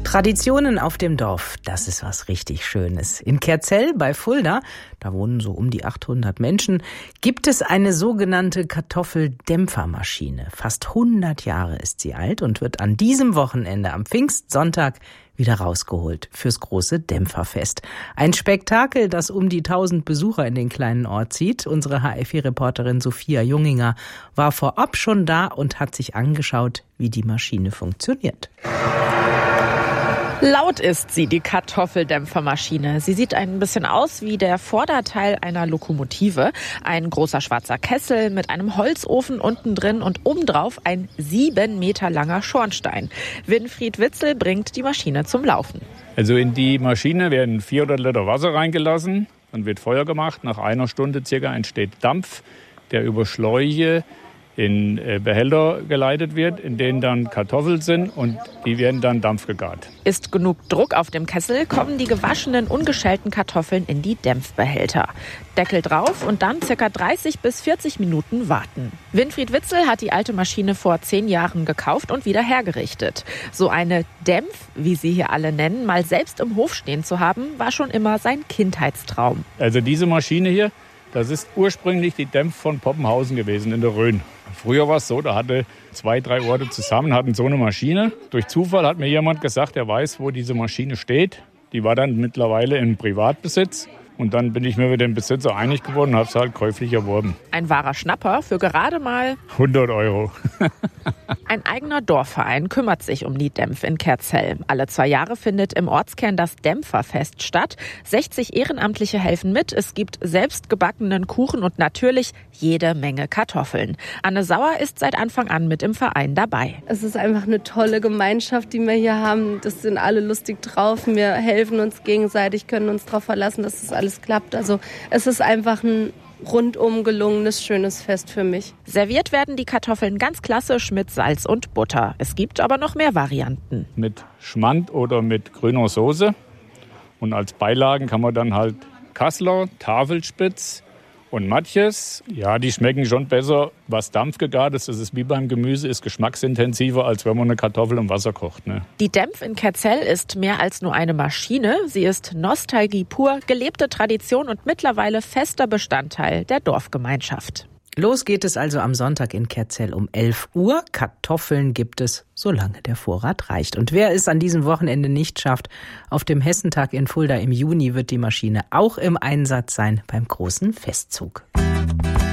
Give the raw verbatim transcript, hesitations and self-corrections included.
Traditionen auf dem Dorf, das ist was richtig Schönes. In Kerzell bei Fulda, da wohnen so um die achthundert Menschen, gibt es eine sogenannte Kartoffeldämpfermaschine. Fast hundert Jahre ist sie alt und wird an diesem Wochenende am Pfingstsonntag wieder rausgeholt fürs große Dämpferfest. Ein Spektakel, das um die tausend Besucher in den kleinen Ort zieht. Unsere H F vier-Reporterin Sophia Junginger war vorab schon da und hat sich angeschaut, wie die Maschine funktioniert. Laut ist sie, die Kartoffeldämpfermaschine. Sie sieht ein bisschen aus wie der Vorderteil einer Lokomotive. Ein großer schwarzer Kessel mit einem Holzofen unten drin und obendrauf ein sieben Meter langer Schornstein. Winfried Witzel bringt die Maschine zum Laufen. Also in die Maschine werden vierhundert Liter Wasser reingelassen. Dann wird Feuer gemacht. Nach einer Stunde circa entsteht Dampf, der über Schläuche in Behälter geleitet wird, in denen dann Kartoffeln sind und die werden dann dampfgegart. Ist genug Druck auf dem Kessel, kommen die gewaschenen, ungeschälten Kartoffeln in die Dämpfbehälter. Deckel drauf und dann ca. dreißig bis vierzig Minuten warten. Winfried Witzel hat die alte Maschine vor zehn Jahren gekauft und wieder hergerichtet. So eine Dämpf, wie sie hier alle nennen, mal selbst im Hof stehen zu haben, war schon immer sein Kindheitstraum. Also diese Maschine hier, das ist ursprünglich die Dämpf von Poppenhausen gewesen in der Rhön. Früher war es so, da hatte zwei, drei Orte zusammen, hatten so eine Maschine. Durch Zufall hat mir jemand gesagt, der weiß, wo diese Maschine steht. Die war dann mittlerweile in Privatbesitz. Und dann bin ich mir mit dem Besitzer einig geworden und habe es halt käuflich erworben. Ein wahrer Schnapper für gerade mal hundert Euro. Ein eigener Dorfverein kümmert sich um die Dämpf in Kerzell. Alle zwei Jahre findet im Ortskern das Dämpferfest statt. sechzig Ehrenamtliche helfen mit. Es gibt selbstgebackenen Kuchen und natürlich jede Menge Kartoffeln. Anne Sauer ist seit Anfang an mit im Verein dabei. Es ist einfach eine tolle Gemeinschaft, die wir hier haben. Das sind alle lustig drauf. Wir helfen uns gegenseitig, können uns darauf verlassen, dass das alles klappt. Also es ist einfach ein rundum gelungenes, schönes Fest für mich. Serviert werden die Kartoffeln ganz klassisch mit Salz und Butter. Es gibt aber noch mehr Varianten. Mit Schmand oder mit grüner Soße. Und als Beilagen kann man dann halt Kassler, Tafelspitz und Matjes. Ja, die schmecken schon besser. Was dampfgegart ist, das ist wie beim Gemüse, ist geschmacksintensiver, als wenn man eine Kartoffel im Wasser kocht. Ne? Die Dämpf in Kerzell ist mehr als nur eine Maschine. Sie ist Nostalgie pur, gelebte Tradition und mittlerweile fester Bestandteil der Dorfgemeinschaft. Los geht es also am Sonntag in Kerzell um elf Uhr. Kartoffeln gibt es, solange der Vorrat reicht. Und wer es an diesem Wochenende nicht schafft, auf dem Hessentag in Fulda im Juni wird die Maschine auch im Einsatz sein beim großen Festzug.